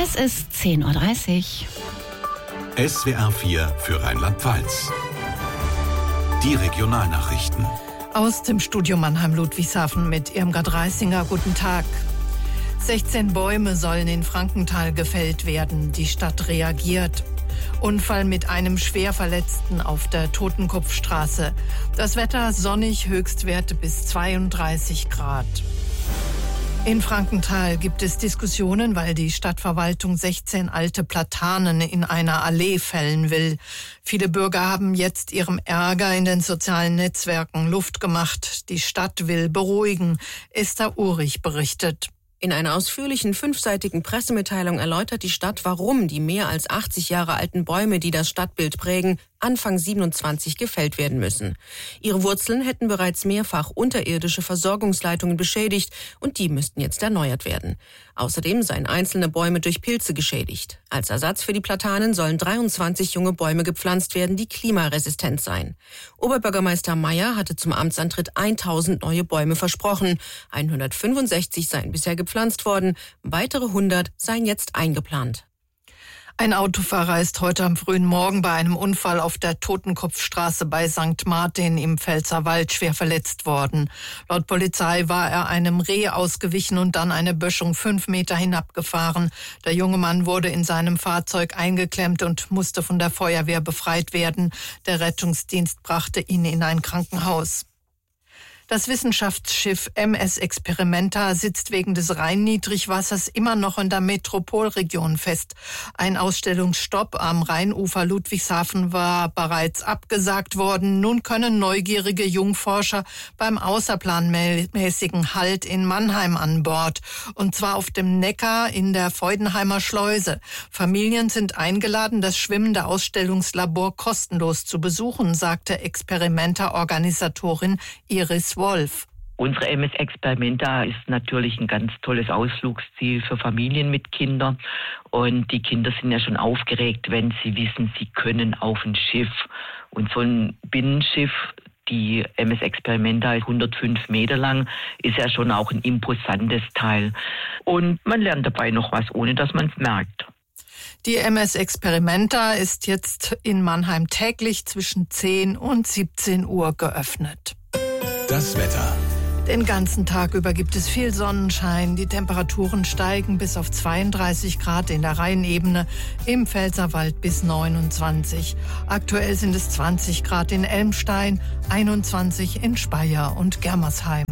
Es ist 10.30 Uhr. SWR 4 für Rheinland-Pfalz. Die Regionalnachrichten. Aus dem Studio Mannheim-Ludwigshafen mit Irmgard Reisinger. Guten Tag. 16 Bäume sollen in Frankenthal gefällt werden. Die Stadt reagiert. Unfall mit einem Schwerverletzten auf der Totenkopfstraße. Das Wetter sonnig, Höchstwerte bis 32 Grad. In Frankenthal gibt es Diskussionen, weil die Stadtverwaltung 16 alte Platanen in einer Allee fällen will. Viele Bürger haben jetzt ihrem Ärger in den sozialen Netzwerken Luft gemacht. Die Stadt will beruhigen. Esther Urich berichtet. In einer ausführlichen 5-seitigen Pressemitteilung erläutert die Stadt, warum die mehr als 80 Jahre alten Bäume, die das Stadtbild prägen, Anfang 27 gefällt werden müssen. Ihre Wurzeln hätten bereits mehrfach unterirdische Versorgungsleitungen beschädigt und die müssten jetzt erneuert werden. Außerdem seien einzelne Bäume durch Pilze geschädigt. Als Ersatz für die Platanen sollen 23 junge Bäume gepflanzt werden, die klimaresistent seien. Oberbürgermeister Meyer hatte zum Amtsantritt 1000 neue Bäume versprochen. 165 seien bisher gepflanzt worden, weitere 100 seien jetzt eingeplant. Ein Autofahrer ist heute am frühen Morgen bei einem Unfall auf der Totenkopfstraße bei St. Martin im Pfälzerwald schwer verletzt worden. Laut Polizei war er einem Reh ausgewichen und dann eine Böschung 5 Meter hinabgefahren. Der junge Mann wurde in seinem Fahrzeug eingeklemmt und musste von der Feuerwehr befreit werden. Der Rettungsdienst brachte ihn in ein Krankenhaus. Das Wissenschaftsschiff MS Experimenta sitzt wegen des Rheinniedrigwassers immer noch in der Metropolregion fest. Ein Ausstellungsstopp am Rheinufer Ludwigshafen war bereits abgesagt worden. Nun können neugierige Jungforscher beim außerplanmäßigen Halt in Mannheim an Bord. Und zwar auf dem Neckar in der Feudenheimer Schleuse. Familien sind eingeladen, das schwimmende Ausstellungslabor kostenlos zu besuchen, sagte Experimenta-Organisatorin Iris Wolf. Unsere MS Experimenta ist natürlich ein ganz tolles Ausflugsziel für Familien mit Kindern. Und die Kinder sind ja schon aufgeregt, wenn sie wissen, sie können auf ein Schiff. Und so ein Binnenschiff, die MS Experimenta ist 105 Meter lang, ist ja schon auch ein imposantes Teil. Und man lernt dabei noch was, ohne dass man es merkt. Die MS Experimenta ist jetzt in Mannheim täglich zwischen 10 und 17 Uhr geöffnet. Das Wetter. Den ganzen Tag über gibt es viel Sonnenschein. Die Temperaturen steigen bis auf 32 Grad in der Rheinebene, im Pfälzerwald bis 29. Aktuell sind es 20 Grad in Elmstein, 21 in Speyer und Germersheim.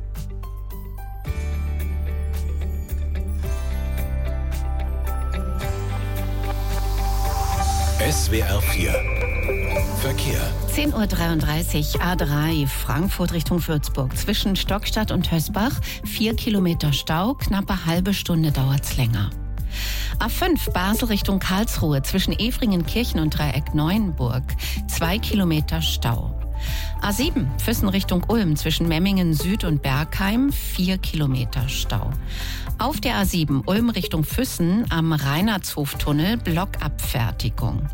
SWR 4 Verkehr. 10.33 Uhr, A3, Frankfurt Richtung Würzburg. Zwischen Stockstadt und Hösbach 4 Kilometer Stau, knappe halbe Stunde dauert's länger. A5, Basel Richtung Karlsruhe. Zwischen Efringen-Kirchen und Dreieck-Neuenburg 2 Kilometer Stau. A7, Füssen Richtung Ulm. Zwischen Memmingen Süd und Bergheim 4 Kilometer Stau. Auf der A7, Ulm Richtung Füssen am Reinhardtshoftunnel Blockabfertigung.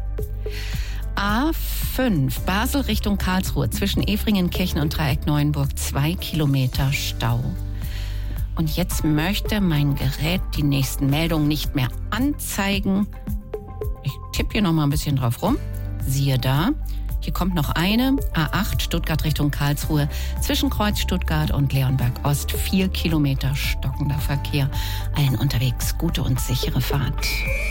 A5, Basel Richtung Karlsruhe. Zwischen Efringen-Kirchen und Dreieck-Neuenburg 2 Kilometer Stau. Und jetzt möchte mein Gerät die nächsten Meldungen nicht mehr anzeigen. Ich tippe hier noch mal ein bisschen drauf rum. Siehe da. Hier kommt noch eine, A8 Stuttgart Richtung Karlsruhe, zwischen Kreuz Stuttgart und Leonberg Ost, 4 Kilometer stockender Verkehr. Allen unterwegs gute und sichere Fahrt.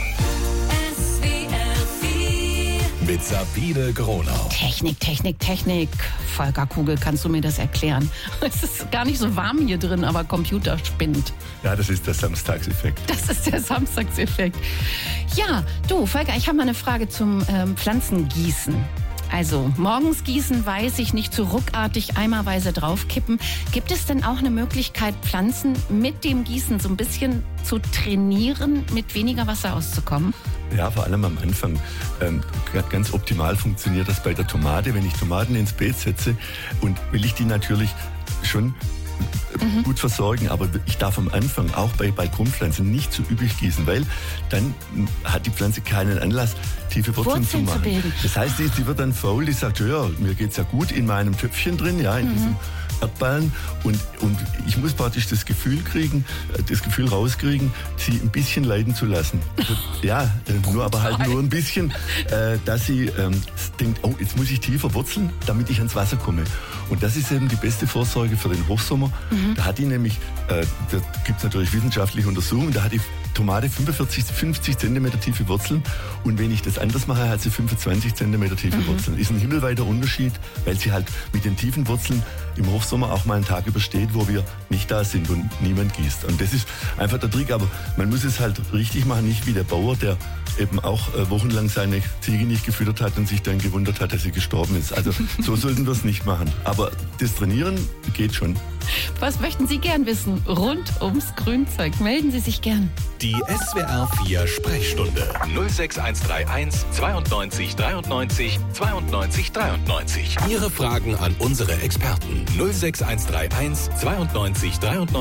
Mit Sabine Gronau. Technik. Volker Kugel, kannst du mir das erklären? Es ist gar nicht so warm hier drin, aber Computer spinnt. Ja, das ist der Samstagseffekt. Das ist der Samstagseffekt. Ja, du, Volker, ich habe mal eine Frage zum Pflanzengießen. Also morgens gießen, weiß ich nicht, zu ruckartig eimerweise draufkippen. Gibt es denn auch eine Möglichkeit, Pflanzen mit dem Gießen so ein bisschen zu trainieren, mit weniger Wasser auszukommen? Ja, vor allem am Anfang. Ganz optimal funktioniert das bei der Tomate. Wenn ich Tomaten ins Beet setze und will ich die natürlich schon gut versorgen, aber ich darf am Anfang auch bei Balkonpflanzen nicht zu üppig gießen, weil dann hat die Pflanze keinen Anlass, tiefe Wurzeln zu machen. bilden. Das heißt, sie wird dann faul, die sagt, ja, mir geht's ja gut in meinem Töpfchen drin, ja, in diesem Erdballen und ich muss praktisch das Gefühl rauskriegen, sie ein bisschen leiden zu lassen. Ja, nur ein bisschen, dass sie denkt, oh, jetzt muss ich tiefer wurzeln, damit ich ans Wasser komme. Und das ist eben die beste Vorsorge für den Hochsommer. Da hat die nämlich, da gibt es natürlich wissenschaftliche Untersuchungen, da hat die Tomate 50 Zentimeter tiefe Wurzeln und wenn ich das anders mache, hat sie 25 Zentimeter tiefe Wurzeln. Ist ein himmelweiter Unterschied, weil sie halt mit den tiefen Wurzeln im Hochsommer auch mal einen Tag übersteht, wo wir nicht da sind und niemand gießt. Und das ist einfach der Trick, aber man muss es halt richtig machen, nicht wie der Bauer, der eben auch wochenlang seine Ziege nicht gefüttert hat und sich dann gewundert hat, dass sie gestorben ist. Also so sollten wir es nicht machen. Aber das Trainieren geht schon. Was möchten Sie gern wissen rund ums Grünzeug? Melden Sie sich gern. Die SWR 4 Sprechstunde 06131 92 93 92 93. Ihre Fragen an unsere Experten 06131 92 93